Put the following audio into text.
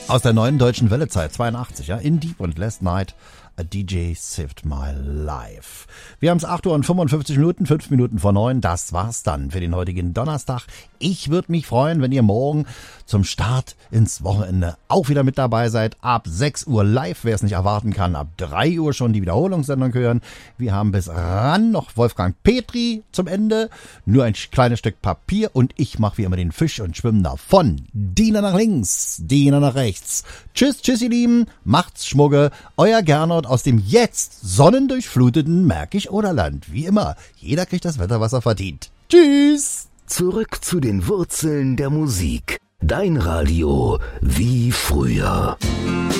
Aus der neuen deutschen Wellezeit, 82, ja, In Deep und Last Night, a DJ Saved My Life. Wir haben es 8 Uhr und 55 Minuten, 5 Minuten vor 9. Das war's dann für den heutigen Donnerstag. Ich würde mich freuen, wenn ihr morgen zum Start ins Wochenende auch wieder mit dabei seid. Ab 6 Uhr live, wer es nicht erwarten kann, ab 3 Uhr schon die Wiederholungssendung hören. Wir haben bis ran noch Wolfgang Petri zum Ende. Nur ein kleines Stück Papier und ich mache wie immer den Fisch und schwimme davon. Diener nach links, Diener nach rechts. Tschüss, tschüss ihr Lieben, macht's Schmugge. Euer Gernot aus dem jetzt sonnendurchfluteten Märkisch-Oderland. Wie immer, jeder kriegt das Wetter, was er verdient. Tschüss! Zurück zu den Wurzeln der Musik. Dein Radio wie früher.